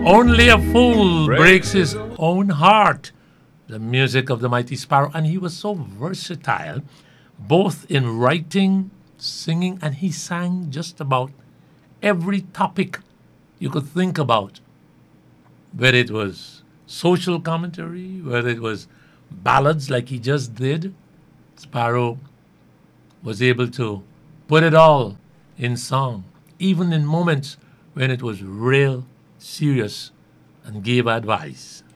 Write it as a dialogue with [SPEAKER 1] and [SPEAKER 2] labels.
[SPEAKER 1] Only a fool breaks his own heart. The music of the Mighty Sparrow. And he was so versatile, both in writing, singing, and he sang just about every topic you could think about, whether it was social commentary, whether it was ballads like he just did. Sparrow was able to put it all in song, even in moments when it was real serious, and gave advice.